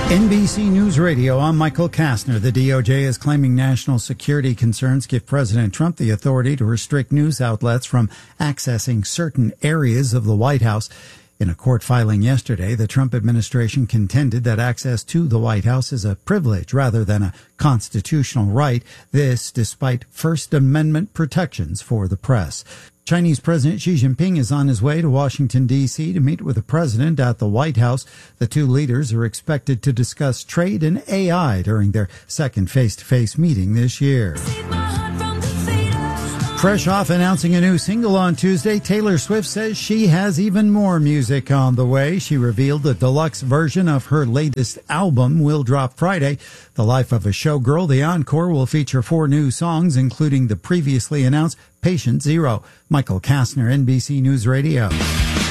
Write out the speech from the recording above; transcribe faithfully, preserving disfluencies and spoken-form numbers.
N B C News Radio, I'm Michael Kastner. The D O J is claiming national security concerns give President Trump the authority to restrict news outlets from accessing certain areas of the White House. In a court filing yesterday, the Trump administration contended that access to the White House is a privilege rather than a constitutional right. This despite First Amendment protections for the press. Chinese President Xi Jinping is on his way to Washington, D C to meet with the president at the White House. The two leaders are expected to discuss trade and A I during their second face-to-face meeting this year. Fresh off announcing a new single on Tuesday, Taylor Swift says she has even more music on the way. She revealed the deluxe version of her latest album will drop Friday. The Life of a Showgirl, the encore, will feature four new songs, including the previously announced Patient Zero. Michael Kastner, N B C News Radio.